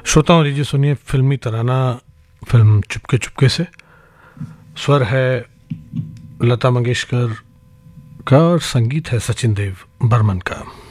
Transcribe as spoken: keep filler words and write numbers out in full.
श्रोताओं, लीजिए सुनिए फिल्मी तराना फिल्म चुपके चुपके से। स्वर है लता मंगेशकर का और संगीत है सचिन देव बर्मन का।